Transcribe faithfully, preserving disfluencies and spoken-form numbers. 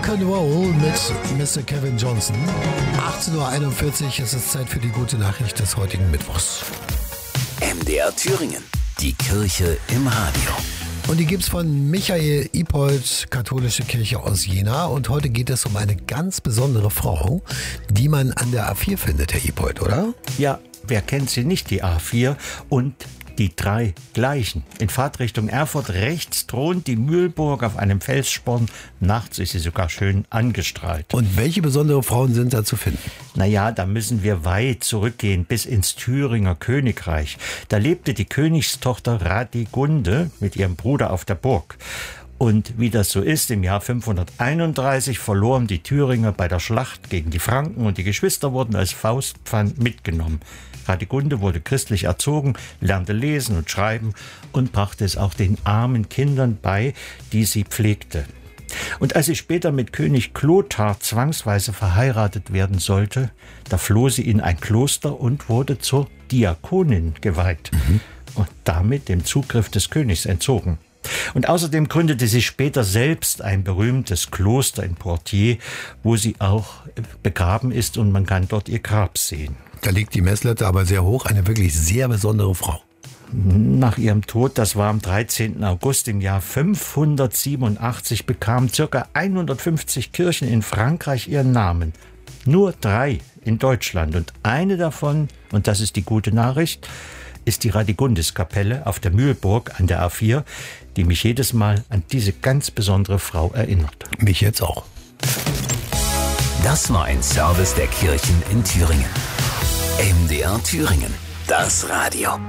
Rock'n'Roll mit Mister Kevin Johnson. achtzehn Uhr einundvierzig, es ist Zeit für die gute Nachricht des heutigen Mittwochs. M D R Thüringen, die Kirche im Radio. Und die gibt's von Michael Ipold, katholische Kirche aus Jena. Und heute geht es um eine ganz besondere Frau, die man an der A vier findet, Herr Ipold, oder? Ja, wer kennt sie nicht, die A vier und die drei gleichen. In Fahrtrichtung Erfurt rechts thront die Mühlburg auf einem Felssporn. Nachts ist sie sogar schön angestrahlt. Und welche besondere Frauen sind da zu finden? Naja, da müssen wir weit zurückgehen, bis ins Thüringer Königreich. Da lebte die Königstochter Radigunde mit ihrem Bruder auf der Burg. Und wie das so ist, im Jahr fünfhunderteinunddreißig verloren die Thüringer bei der Schlacht gegen die Franken und die Geschwister wurden als Faustpfand mitgenommen. Radigunde wurde christlich erzogen, lernte lesen und schreiben und brachte es auch den armen Kindern bei, die sie pflegte. Und als sie später mit König Klothar zwangsweise verheiratet werden sollte, da floh sie in ein Kloster und wurde zur Diakonin geweiht mhm. und damit dem Zugriff des Königs entzogen. Und außerdem gründete sie später selbst ein berühmtes Kloster in Poitiers, wo sie auch begraben ist und man kann dort ihr Grab sehen. Da liegt die Messlatte aber sehr hoch, eine wirklich sehr besondere Frau. Nach ihrem Tod, das war am dreizehnten August im Jahr fünfhundertsiebenundachtzig, bekamen ca. hundertfünfzig Kirchen in Frankreich ihren Namen. Nur drei in Deutschland und eine davon, und das ist die gute Nachricht, ist die Radigundiskapelle auf der Mühlburg an der A vier, die mich jedes Mal an diese ganz besondere Frau erinnert. Mich jetzt auch. Das war ein Service der Kirchen in Thüringen. M D R Thüringen, das Radio.